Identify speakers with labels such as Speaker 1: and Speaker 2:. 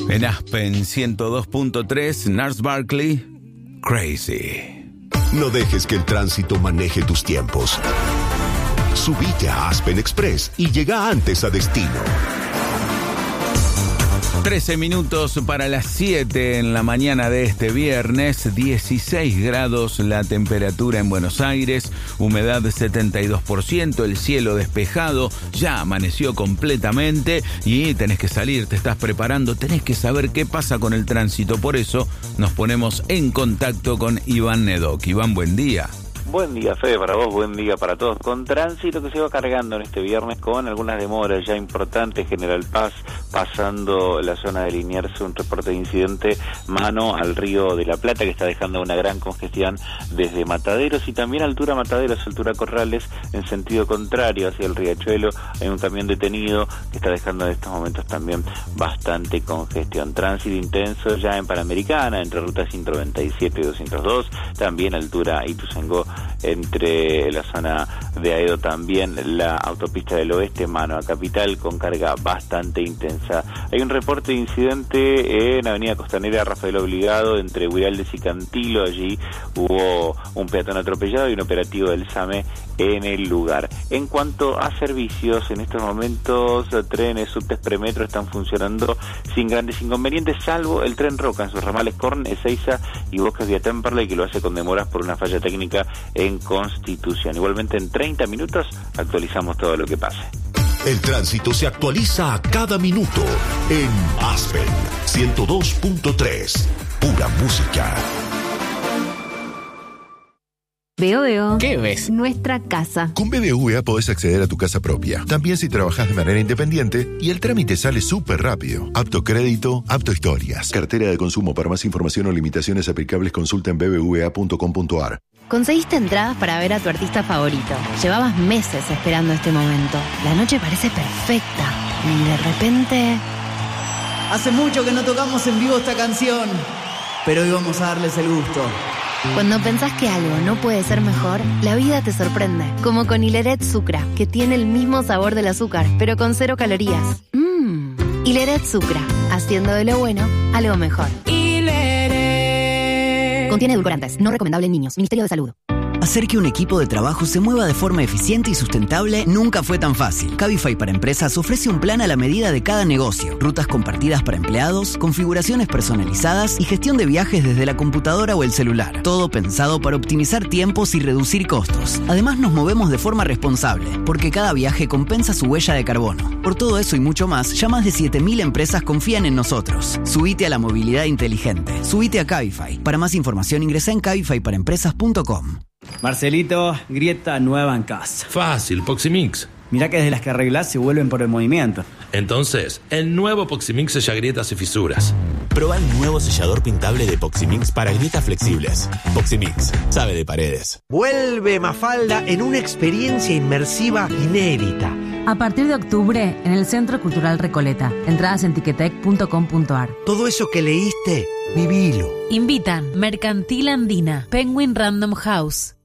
Speaker 1: En Aspen 102.3, Gnarls Barkley, Crazy.
Speaker 2: No dejes que el tránsito maneje tus tiempos. Subite a Aspen Express y llega antes a destino.
Speaker 1: 13 minutos para las 7 en la mañana de este viernes, 16 grados la temperatura en Buenos Aires, humedad 72%, el cielo despejado, ya amaneció completamente y tenés que salir, te estás preparando, tenés que saber qué pasa con el tránsito, por eso nos ponemos en contacto con Iván Nedok. Iván, buen día.
Speaker 3: Buen día, Fede, para vos, buen día para todos. Con tránsito que se va cargando en este viernes con algunas demoras ya importantes. General Paz, pasando la zona de Liniers, un reporte de incidente mano al Río de la Plata que está dejando una gran congestión desde Mataderos y también altura Mataderos, altura Corrales, en sentido contrario hacia el Riachuelo. Hay un camión detenido que está dejando en estos momentos también bastante congestión. Tránsito intenso ya en Panamericana, entre rutas 197 y 202, también altura Ituzaingó, entre la zona de Aedo, también la autopista del oeste, mano a Capital, con carga bastante intensa. Hay un reporte de incidente en Avenida Costanera Rafael Obligado, entre Huiraldes y Cantilo. Allí hubo un peatón atropellado y un operativo del SAME en el lugar. En cuanto a servicios, en estos momentos trenes, subtes, premetro están funcionando sin grandes inconvenientes, salvo el tren Roca en sus ramales Corn, Ezeiza y Bosques de Temperley, que lo hace con demoras por una falla técnica en Constitución. Igualmente en 30 minutos actualizamos todo lo que pase.
Speaker 2: El tránsito se actualiza a cada minuto en Aspen 102.3. Pura música.
Speaker 4: Veo.
Speaker 5: ¿Qué ves?
Speaker 4: Nuestra casa.
Speaker 6: Con BBVA podés acceder a tu casa propia, también si trabajás de manera independiente, y el trámite sale súper rápido. Apto crédito, apto historias. Cartera de consumo. Para más información o limitaciones aplicables, consulta en bbva.com.ar.
Speaker 4: Conseguiste entradas para ver a tu artista favorito. Llevabas meses esperando este momento. La noche parece perfecta. Y de repente...
Speaker 7: Hace mucho que no tocamos en vivo esta canción, pero hoy vamos a darles el gusto.
Speaker 4: Cuando pensás que algo no puede ser mejor, la vida te sorprende. Como con Hileret Sucra, que tiene el mismo sabor del azúcar, pero con 0 calorías. Hileret Sucra, haciendo de lo bueno algo mejor. Hileret. Contiene edulcorantes, no recomendable en niños. Ministerio de Salud.
Speaker 7: Hacer que un equipo de trabajo se mueva de forma eficiente y sustentable nunca fue tan fácil. Cabify para Empresas ofrece un plan a la medida de cada negocio. Rutas compartidas para empleados, configuraciones personalizadas y gestión de viajes desde la computadora o el celular. Todo pensado para optimizar tiempos y reducir costos. Además, nos movemos de forma responsable, porque cada viaje compensa su huella de carbono. Por todo eso y mucho más, ya más de 7.000 empresas confían en nosotros. Subite a la movilidad inteligente. Subite a Cabify. Para más información ingresa en cabifyparaempresas.com.
Speaker 8: Marcelito, grieta nueva en casa.
Speaker 9: Fácil, Poximix.
Speaker 8: Mirá que desde las que arreglás se vuelven por el movimiento.
Speaker 9: Entonces, el nuevo Poximix sella grietas y fisuras.
Speaker 10: Proba el nuevo sellador pintable de Poximix para grietas flexibles. Poximix, sabe de paredes.
Speaker 11: Vuelve Mafalda en una experiencia inmersiva inédita.
Speaker 12: A partir de octubre, en el Centro Cultural Recoleta. Entradas en tiquetec.com.ar.
Speaker 11: Todo eso que leíste, vivilo.
Speaker 12: Invitan Mercantil Andina, Penguin Random House,